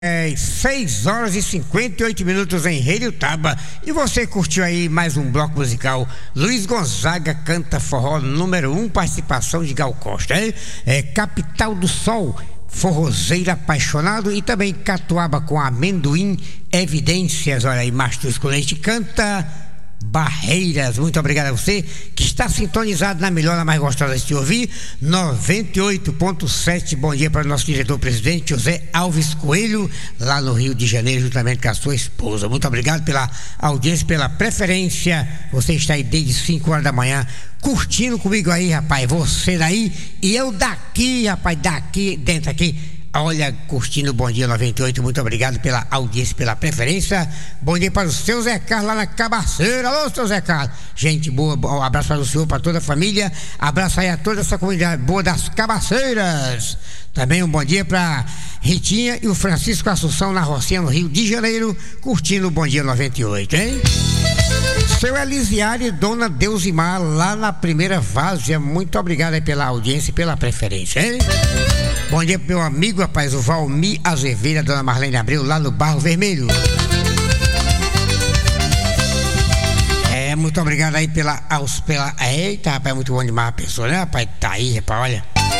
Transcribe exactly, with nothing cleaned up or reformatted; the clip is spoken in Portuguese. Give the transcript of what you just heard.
É, seis horas e cinquenta e oito minutos em Reiutaba. E você curtiu aí mais um bloco musical. Luiz Gonzaga canta forró número um, participação de Gal Costa. É, é Capital do Sol, Forrozeiro Apaixonado, e também Catuaba com Amendoim, Evidências. Olha aí, Márcio Escolete canta Barreiras. Muito obrigado a você que está sintonizado na melhor, na mais gostosa de se ouvir, noventa e oito ponto sete. Bom dia para o nosso diretor-presidente José Alves Coelho, lá no Rio de Janeiro, juntamente com a sua esposa. Muito obrigado pela audiência, pela preferência. Você está aí desde cinco horas da manhã curtindo comigo aí, rapaz. Você daí e eu daqui, rapaz, daqui dentro aqui. Olha, curtindo o Bom Dia noventa e oito, muito obrigado pela audiência, pela preferência. Bom dia para o seu Zé Carlos lá na Cabaceira. Alô, seu Zé Carlos. Gente boa, um abraço para o senhor, para toda a família. Abraço aí a toda essa comunidade boa das Cabaceiras. Também um bom dia para Ritinha e o Francisco Assunção na Rocinha, no Rio de Janeiro, curtindo o Bom Dia noventa e oito, hein? Seu Elisiário e Dona Deusimar lá na Primeira Várzea, muito obrigado aí pela audiência e pela preferência, hein? Bom dia pro meu amigo, rapaz, o Valmir Azevedo, a Dona Marlene Abreu, lá no Barro Vermelho. É, muito obrigado aí pela... Aos, pela eita, rapaz, muito bom demais a pessoa, né, rapaz? Tá aí, rapaz, olha.